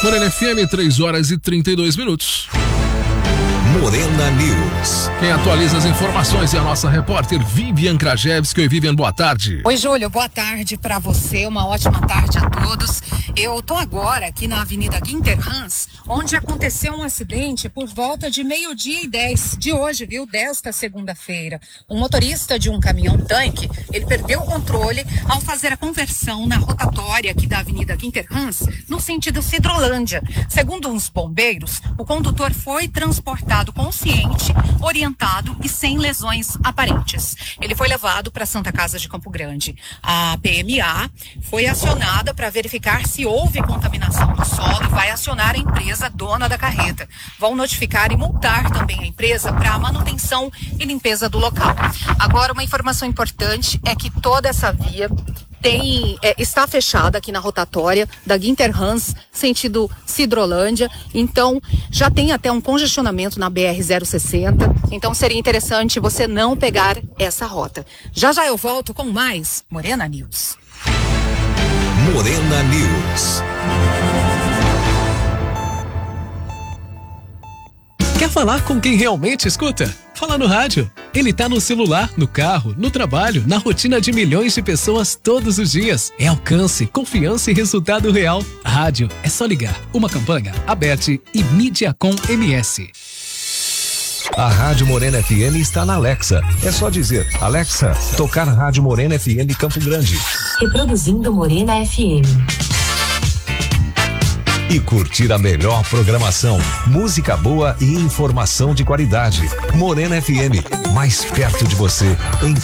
Morena FM, 3h32. Morena News. Quem atualiza as informações é a nossa repórter Vivian Krajewski. Oi, Vivian, boa tarde. Oi, Júlio, boa tarde para você, uma ótima tarde a todos. Eu tô agora aqui na Avenida Guinterhans, onde aconteceu um acidente por volta de 12:10 de hoje, viu? Desta segunda-feira. Um motorista de um caminhão-tanque, ele perdeu o controle ao fazer a conversão na rotatória aqui da Avenida Guinterhans, no sentido Cidrolândia. Segundo os bombeiros, o condutor foi transportado consciente, orientado e sem lesões aparentes. Ele foi levado para a Santa Casa de Campo Grande. A PMA foi acionada para verificar se houve contaminação do solo e vai acionar a empresa dona da carreta. Vão notificar e multar também a empresa para a manutenção e limpeza do local. Agora, uma informação importante é que toda essa via está fechada aqui na rotatória da Guinterhans, sentido Cidrolândia. Então, já tem até um congestionamento na BR-060. Então, seria interessante você não pegar essa rota. Já eu volto com mais Morena News. Morena News. Quer falar com quem realmente escuta? Fala no rádio. Ele tá no celular, no carro, no trabalho, na rotina de milhões de pessoas todos os dias. É alcance, confiança e resultado real. Rádio, é só ligar. Uma campanha, Aberte e Mediacom MS. A Rádio Morena FM está na Alexa. É só dizer, Alexa, tocar Rádio Morena FM Campo Grande. Reproduzindo Morena FM. E curtir a melhor programação, música boa e informação de qualidade. Morena FM, mais perto de você, em